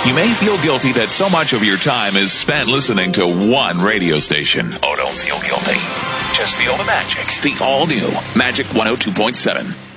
You may feel guilty that so much of your time is spent listening to one radio station. Oh, don't feel guilty. Just feel the magic. The all-new Magic 102.7.